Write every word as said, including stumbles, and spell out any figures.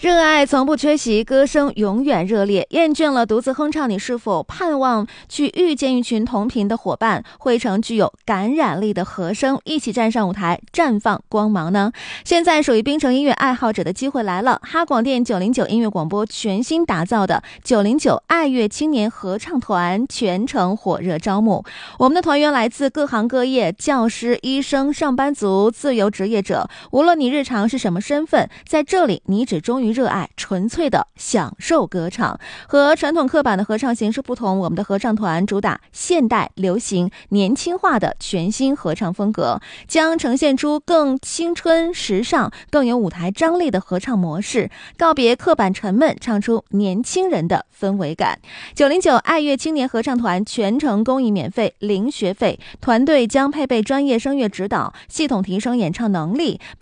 热爱从不缺席，歌声永远热烈。厌倦了独自哼唱，你是否盼望去遇见一群同频的伙伴，汇成具有感染力的和声，一起站上舞台，绽放光芒呢？现在属于槟城音乐爱好者的机会来了，哈广电九零九音乐广播全新打造的九零九爱乐青年合唱团全程火热招募。我们的团员来自各行各业，教师、医生、上班族、自由职业者，无论你日常是什么身份，在这里你只忠于热爱，纯粹的享受歌唱。和传统刻板的合唱形式不同，我们的合唱团主打现代、流行、年轻化的全新合唱风格，将呈现出更青春、时尚、更有舞台张力的合唱模式，告别刻板沉闷，唱出年轻人的氛围感。九零九爱乐青年合唱团全程公益免费，零学费，团队将配备专业声乐指导，系统提升演唱能力，